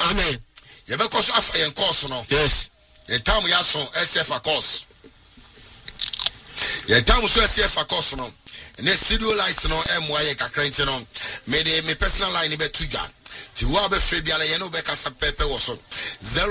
Amen. Yɛbɛkɔ so afa yɛn course no. Yes. Yɛn time yɛ aso SFA course. Yɛn time so SFA course no. Ne studio lights no MY yɛ kakra nti no. Me personal line be tuja. Ti wo abɛfrɛ biara yɛn no bɛkasa pɛpɛ wɔ so.